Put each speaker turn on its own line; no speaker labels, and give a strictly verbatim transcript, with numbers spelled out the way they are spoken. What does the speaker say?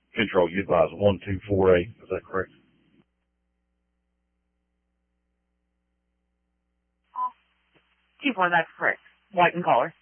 Control, you advise one two four A. Is that correct?
Two four, that's correct. White in color.